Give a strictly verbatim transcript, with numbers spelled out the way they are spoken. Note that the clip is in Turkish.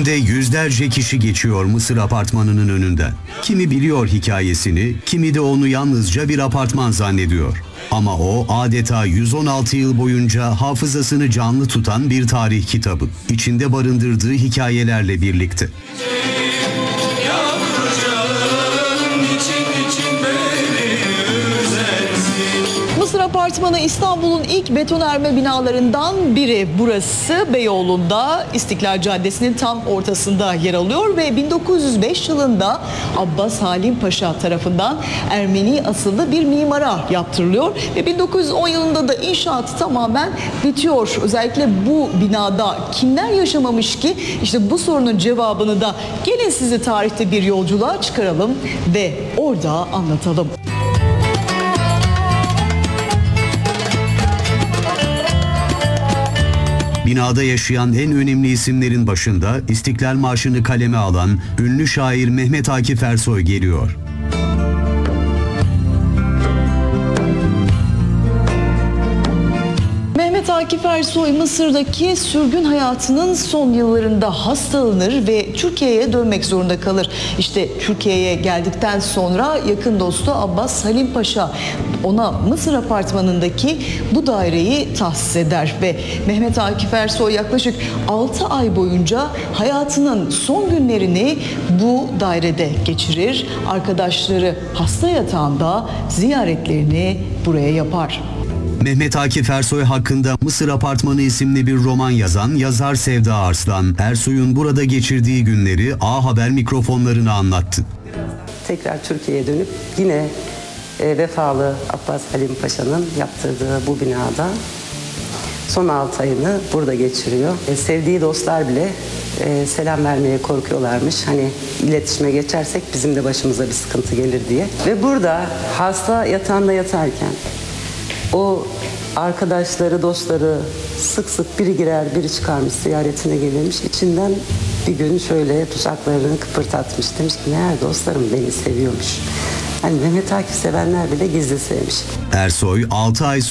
Günde yüzlerce kişi geçiyor Mısır apartmanının önünden. Kimi biliyor hikayesini, kimi de onu yalnızca bir apartman zannediyor. Ama o adeta yüz on altı yıl boyunca hafızasını canlı tutan bir tarih kitabı. İçinde barındırdığı hikayelerle birlikte. Mısır Apartmanı İstanbul'un ilk betonarme binalarından biri. Burası Beyoğlu'nda İstiklal Caddesi'nin tam ortasında yer alıyor ve bin dokuz yüz beş yılında Abbas Halim Paşa tarafından Ermeni asıllı bir mimara yaptırılıyor ve bin dokuz yüz on yılında da inşaatı tamamen bitiyor. Özellikle bu binada kimler yaşamamış ki? İşte bu sorunun cevabını da gelin sizi tarihte bir yolculuğa çıkaralım ve orada anlatalım. Binada yaşayan en önemli isimlerin başında İstiklal Marşı'nı kaleme alan ünlü şair Mehmet Akif Ersoy geliyor. Mehmet Akif Ersoy Mısır'daki sürgün hayatının son yıllarında hastalanır ve Türkiye'ye dönmek zorunda kalır. İşte Türkiye'ye geldikten sonra yakın dostu Abbas Halim Paşa ona Mısır apartmanındaki bu daireyi tahsis eder ve Mehmet Akif Ersoy yaklaşık altı ay boyunca hayatının son günlerini bu dairede geçirir. Arkadaşları hasta yatağında ziyaretlerini buraya yapar. Mehmet Akif Ersoy hakkında Mısır Apartmanı isimli bir roman yazan yazar Sevda Arslan, Ersoy'un burada geçirdiği günleri A Haber mikrofonlarına anlattı. Tekrar Türkiye'ye dönüp yine e, vefalı Abbas Halim Paşa'nın yaptırdığı bu binada son altı ayını burada geçiriyor. E, sevdiği dostlar bile e, selam vermeye korkuyorlarmış. Hani iletişime geçersek bizim de başımıza bir sıkıntı gelir diye. Ve burada hasta yatağında yatarken o arkadaşları, dostları sık sık biri girer, biri çıkarmış, ziyaretine gelirmiş. İçinden bir gün şöyle tuzaklarını kıpırdatmış. Demiş ki meğer dostlarım beni seviyormuş. Hani Mehmet Akif sevenler bile gizli sevmiş. Ersoy altı ay